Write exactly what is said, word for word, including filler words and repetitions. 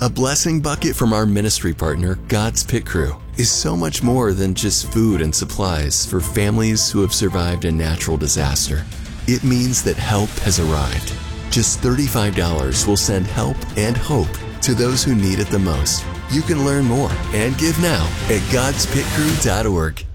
A blessing bucket from our ministry partner, God's Pit Crew, is so much more than just food and supplies for families who have survived a natural disaster. It means that help has arrived. Just thirty-five dollars will send help and hope to those who need it the most. You can learn more and give now at gods pit crew dot org.